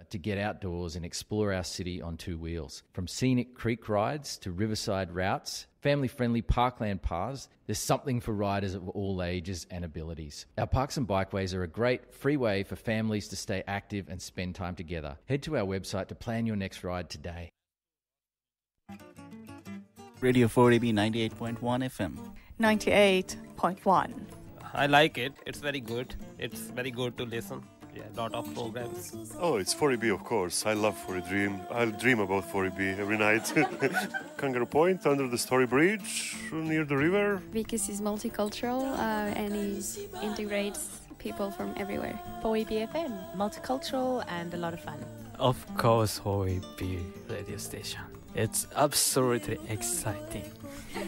to get outdoors and explore our city on two wheels. From scenic creek rides to riverside routes, family-friendly parkland paths, there's something for riders of all ages and abilities. Our parks and bikeways are a great free way for families to stay active and spend time together. Head to our website to plan your next ride today. Radio 4AB 98.1 FM. 98.1. I like it. It's very good. It's very good to listen. Yeah, a lot of programs. Oh, it's 4EB, of course. I love 4EB. I'll dream about 4EB every night. Kangaroo Point, under the Story Bridge, near the river. Because it's multicultural and it integrates people from everywhere. 4EB FM, multicultural and a lot of fun. Of course, 4EB radio station. It's absolutely exciting.